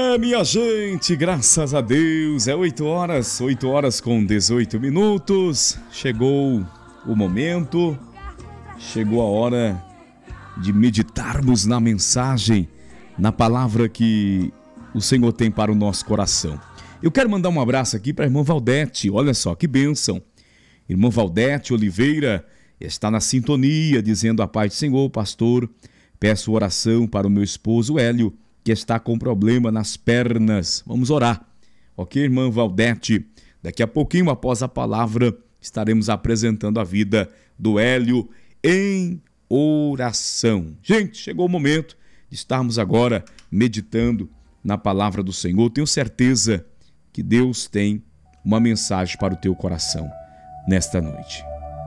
Minha gente, graças a Deus, é 8 horas com 18 minutos, chegou o momento, chegou a hora de meditarmos na mensagem, na palavra que o Senhor tem para o nosso coração. Eu quero mandar um abraço aqui para a irmã Valdete, olha só que bênção. Irmã Valdete Oliveira está na sintonia, dizendo a paz do Senhor, pastor, peço oração para o meu esposo Hélio, que está com problema nas pernas. Vamos orar. Ok, irmã Valdete? Daqui a pouquinho, após a palavra, estaremos apresentando a vida do Hélio em oração. Gente, chegou o momento de estarmos agora meditando na palavra do Senhor. Tenho certeza que Deus tem uma mensagem para o teu coração nesta noite.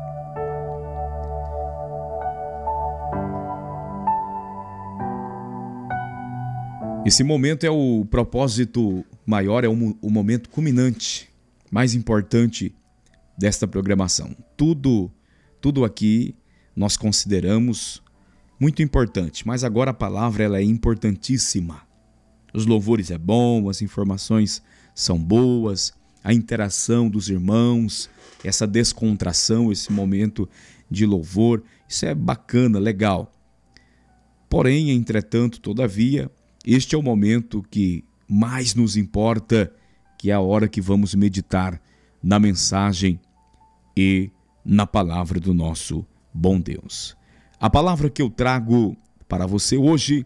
Esse momento é o propósito maior, é o momento culminante, mais importante desta programação. Tudo aqui nós consideramos muito importante, mas agora a palavra ela é importantíssima. Os louvores é bom, as informações são boas, a interação dos irmãos, essa descontração, esse momento de louvor, isso é bacana, legal. Porém, entretanto, todavia, este é o momento que mais nos importa, que é a hora que vamos meditar na mensagem e na palavra do nosso bom Deus. A palavra que eu trago para você hoje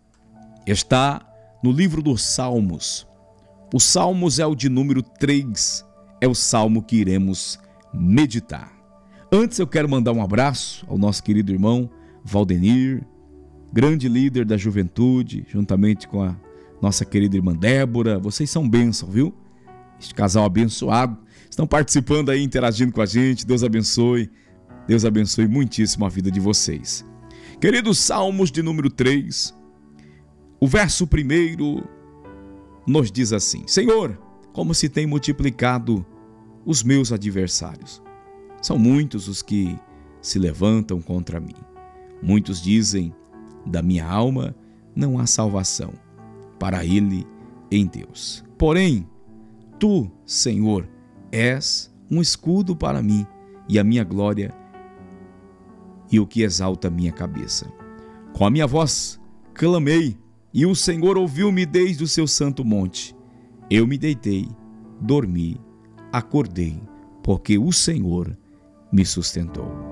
está no livro dos Salmos. O Salmos é o de número 3, é o salmo que iremos meditar. Antes eu quero mandar um abraço ao nosso querido irmão Valdenir, grande líder da juventude, juntamente com a nossa querida irmã Débora. Vocês são bênção, viu? Este casal abençoado. Estão participando aí, interagindo com a gente. Deus abençoe muitíssimo a vida de vocês. Queridos, Salmos de número 3, o verso 1 nos diz assim: Senhor, como se tem multiplicado os meus adversários. São muitos os que se levantam contra mim. Muitos dizem: da minha alma não há salvação para ele em Deus. Porém, tu, Senhor, és um escudo para mim e a minha glória e o que exalta a minha cabeça. Com a minha voz clamei e o Senhor ouviu-me desde o seu santo monte. Eu me deitei, dormi, acordei, porque o Senhor me sustentou.